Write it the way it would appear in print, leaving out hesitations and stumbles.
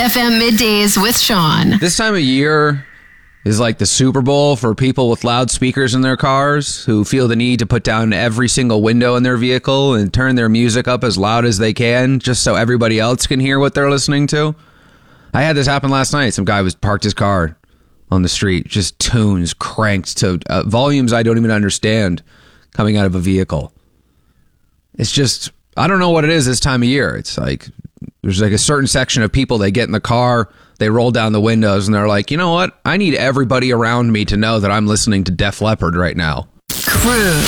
FM Middays with Sean. This time of year is like the Super Bowl for people with loudspeakers in their cars who feel the need to put down every single window in their vehicle and turn their music up as loud as they can just so everybody else can hear what they're listening to. I had this happen last night. Some guy was parked his car on the street, just tunes cranked to volumes I don't even understand coming out of a vehicle. It's just, I don't know what it is this time of year. It's like, there's like a certain section of people, they get in the car, they roll down the windows, and they're like, you know what? I need everybody around me to know that I'm listening to Def Leppard right now. Cruise.